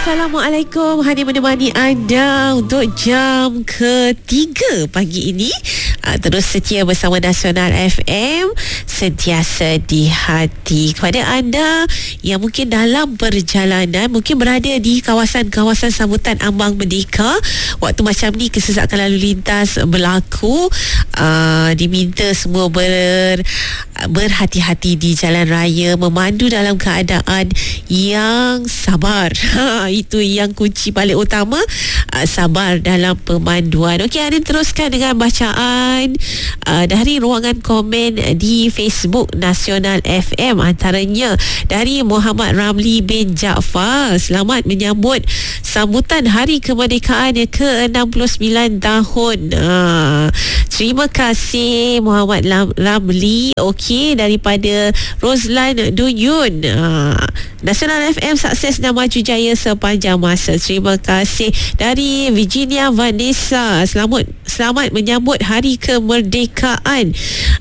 Assalamualaikum. Hadir menemani anda untuk jam ketiga pagi ini. Terus setia bersama Nasional FM, sentiasa di hati. Kepada anda yang mungkin dalam perjalanan, mungkin berada di kawasan-kawasan sambutan Ambang Merdeka, waktu macam ni kesesakan lalu lintas berlaku, diminta semua berhati-hati di jalan raya, memandu dalam keadaan yang sabar. Itu yang kunci paling utama, sabar dalam pemanduan. Okey, ada teruskan dengan bacaan dari ruangan komen di Facebook Nasional FM, antaranya dari Muhammad Ramli bin Jaafar. Selamat menyambut sambutan Hari Kemerdekaan ke-69 tahun. Terima kasih Muhammad Ramli. Okey, daripada Roslan Duyun, Nasional FM sukses dan maju jaya sepanjang masa. Terima kasih dari Virginia Vanessa. Selamat menyambut Hari Kemerdekaan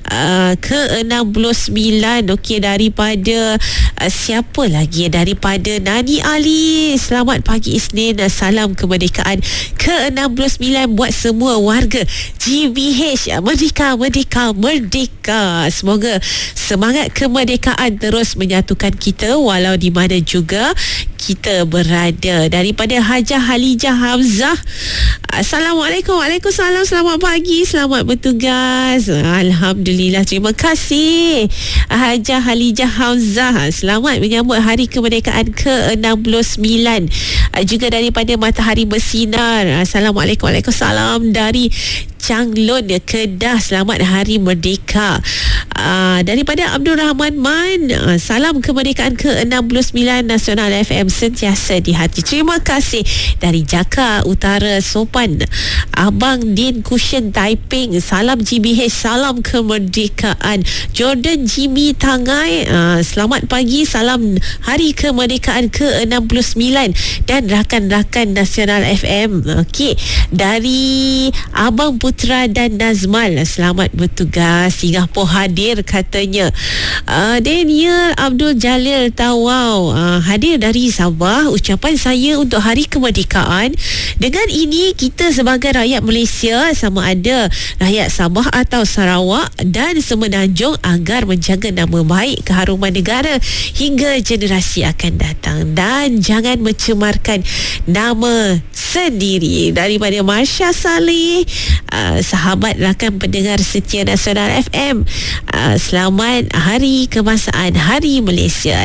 ke-69. Okey, daripada siapa lagi? Daripada Nani Ali. Selamat pagi Isnin, salam kemerdekaan ke-69 buat semua warga GBH. Merdeka, merdeka, merdeka. Semoga semangat kemerdekaan terus menyatukan kita walau di mana juga kita berada. Daripada Hajah Halijah Hamzah, Assalamualaikum. Waalaikumsalam. Selamat pagi, selamat bertugas. Alhamdulillah, terima kasih Hajah Halijah Hamzah. Selamat menyambut Hari Kemerdekaan ke-69. Juga daripada Matahari Bersinar, Assalamualaikum. Waalaikumsalam. Dari Changlon, Kedah, selamat Hari Merdeka. Daripada Abdul Rahman Man, salam kemerdekaan ke-69, Nasional FM sentiasa di hati. Terima kasih dari Jaka Utara Sopan, Abang Din Kushen Taiping, salam GBH, salam kemerdekaan. Jordan Jimmy Tangai, selamat pagi, salam Hari Kemerdekaan ke-69 dan rakan-rakan Nasional FM. Okey, dari Abang Putra dan Nazmal, selamat bertugas. Singapura hadir katanya. Daniel Abdul Jalil Tawau, hadir dari Sabah. Ucapan saya untuk Hari Kemerdekaan, dengan ini kita sebagai rakyat Malaysia, sama ada rakyat Sabah atau Sarawak dan Semenanjung, agar menjaga nama baik, keharuman negara hingga generasi akan datang dan jangan mencemarkan nama sendiri. Daripada Marsha Saleh, sahabat rakan pendengar setia Nasional FM, selamat Hari Kebangsaan, Hari Malaysia.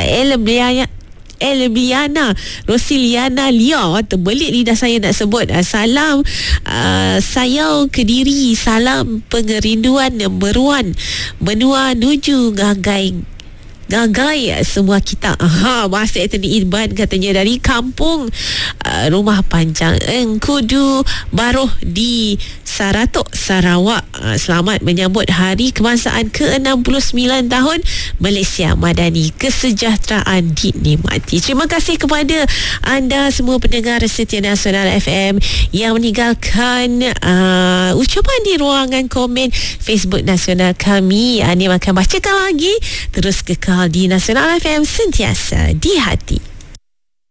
Elbiana Rosiliana Lia, terbelit lidah saya nak sebut. Salam sayau Kediri, salam pengerinduan beruan menua nuju gagai semua kita. Bahasa Anthony Irban katanya dari kampung Rumah Panjang Engkudu Baruh di Saratok, Sarawak. Selamat menyambut Hari Kebangsaan ke-69 tahun Malaysia Madani, kesejahteraan dinikmati. Terima kasih kepada anda semua pendengar setia Nasional FM yang meninggalkan ucapan di ruangan komen Facebook Nasional kami. Ani akan bacakan lagi. Terus kekal di Nasional FM, sentiasa di hati.